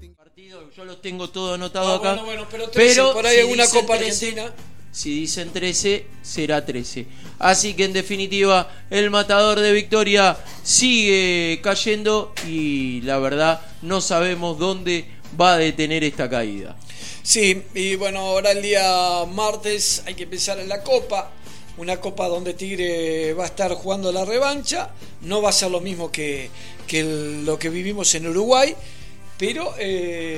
partido, yo los tengo todo anotado acá. Bueno, pero 13, por ahí si alguna dicen Copa 13, Argentina. Si dicen 13, será 13. Así que en definitiva, el Matador de Victoria sigue cayendo y la verdad no sabemos dónde va a detener esta caída. Sí, y bueno, ahora el día martes hay que pensar en la Copa. Una Copa donde Tigre va a estar jugando la revancha. No va a ser lo mismo que lo que vivimos en Uruguay, pero